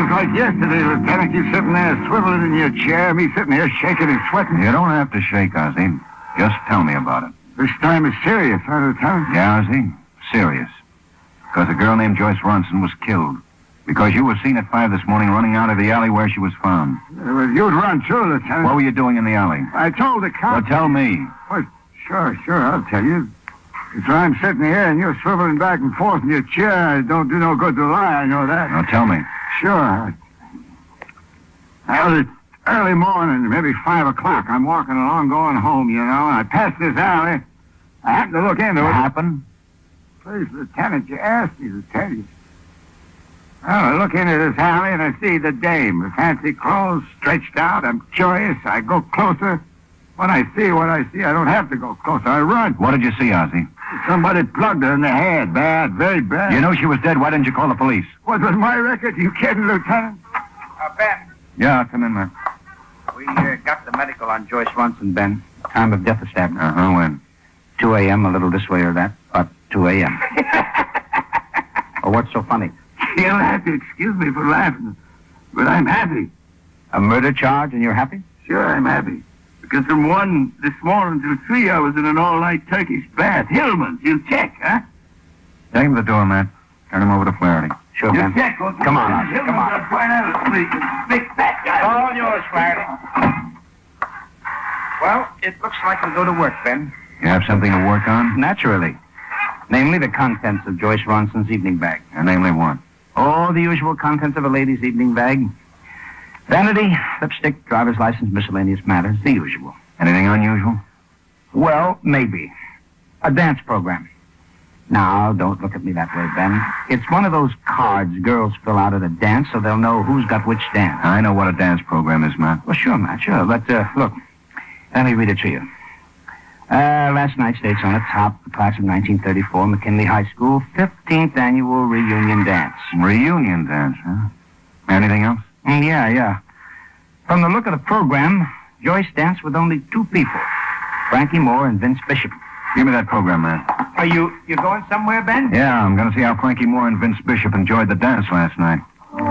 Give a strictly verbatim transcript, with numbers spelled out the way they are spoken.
was like yesterday, Lieutenant. You sitting there swiveling in your chair, me sitting here shaking and sweating. You don't have to shake, Ozzy. Just tell me about it. This time is serious, huh, Lieutenant? Yeah, Ozzy? Serious. Because a girl named Joyce Ronson was killed. Because you were seen at five this morning running out of the alley where she was found. Uh, well, you'd run too, Lieutenant. What were you doing in the alley? I told the Well, cop... tell me. Well, sure, sure, I'll tell you. If I'm sitting here and you're swiveling back and forth in your chair, it don't do no good to lie, I know that. Now, tell me. Sure. Well, it's early morning, maybe five o'clock. I'm walking along going home, you know, and I pass this alley. I happen to look into What it. happened? Please, Lieutenant, you asked me to tell you. Well, I look into this alley and I see the dame, with fancy clothes stretched out. I'm curious. I go closer. When I see what I see, I don't have to go closer. I run. What did you see, Ozzy? Somebody plugged her in the head. Bad, very bad. You know she was dead. Why didn't you call the police? Was it my record? You kidding, Lieutenant? Uh, Ben, Yeah, come in, man. we uh, got the medical on Joyce Ronson, Ben. Time of death established. Uh-huh, when? two a.m., a little this way or that, but two a.m. Oh, what's so funny? You'll have to excuse me for laughing, but I'm happy. A murder charge and you're happy? Sure, I'm happy. Because from one this morning till three, I was in an all-night Turkish bath. Hillman's, you'll check, huh? Take him to the door, man. Turn him over to Flaherty. Sure, You'll Ben. check, won't you? Come on, Ozzy, come on. Hillman's, I'll point out a street. Big fat guy. All yours, Flaherty. Well, it looks like I'll go to work, Ben. You have something to work on? Naturally. Namely, the contents of Joyce Ronson's evening bag. And namely what? All the usual contents of a lady's evening bag. Vanity, lipstick, driver's license, miscellaneous matters, the usual. Anything unusual? Well, maybe. A dance program. Now, don't look at me that way, Ben. It's one of those cards girls fill out at a dance so they'll know who's got which dance. I know what a dance program is, man. Well, sure, Matt, sure. But, uh, look, let me read it to you. Uh, last night's dates on the top, the class of nineteen thirty-four, McKinley High School, fifteenth annual reunion dance. Reunion dance, huh? Anything else? Mm, yeah, yeah. From the look of the program, Joyce danced with only two people, Frankie Moore and Vince Bishop. Give me that program, man. Are you, you going somewhere, Ben? Yeah, I'm going to see how Frankie Moore and Vince Bishop enjoyed the dance last night.